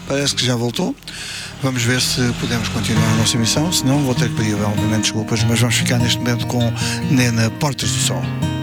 parece que já voltou. Vamos ver se podemos continuar a nossa emissão. Se não, vou ter que pedir obviamente desculpas, mas vamos ficar neste momento com Nena Portas do Sol.